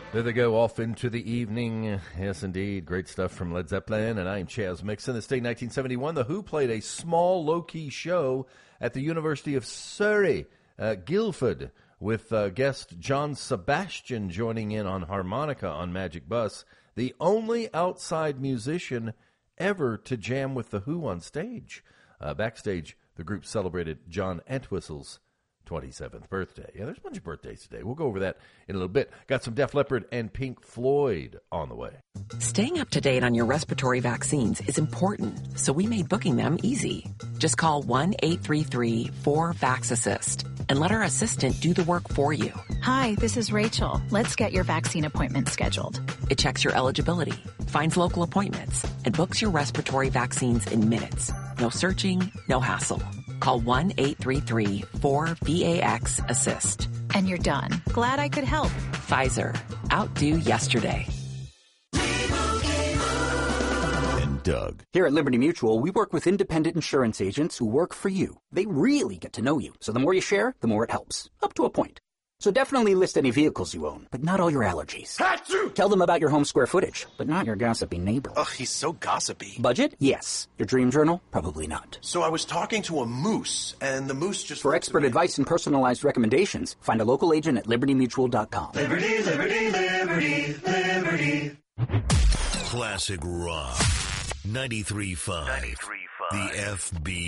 There they go, off into the evening. Yes, indeed. Great stuff from Led Zeppelin. And I am Chaz Mixon. This day, 1971, The Who played a small, low-key show at the University of Surrey, Guildford, with guest John Sebastian joining in on harmonica on Magic Bus, the only outside musician ever to jam with The Who on stage. Backstage, the group celebrated John Entwistle's 27th birthday. Yeah, there's a bunch of birthdays today. We'll go over that in a little bit. Got some Def Leppard and Pink Floyd on the way. Staying up to date on your respiratory vaccines is important, so we made booking them easy. Just call 1-833-4-VAX-ASSIST and let our assistant do the work for you. Hi, this is Rachel. Let's get your vaccine appointment scheduled. It checks your eligibility, finds local appointments, and books your respiratory vaccines in minutes. No searching, no hassle. Call 1-833-4-VAX-ASSIST. And you're done. Glad I could help. Pfizer. Outdo yesterday. And Doug. Here at Liberty Mutual, we work with independent insurance agents who work for you. They really get to know you. So the more you share, the more it helps. Up to a point. So definitely list any vehicles you own, but not all your allergies. Achoo! Tell them about your home square footage, but not your gossipy neighbor. Ugh, he's so gossipy. Budget? Yes. Your dream journal? Probably not. So I was talking to a moose, and the moose just... For expert advice and personalized recommendations, find a local agent at libertymutual.com. Liberty, liberty, liberty, liberty. Classic rock. 93.5. The FB.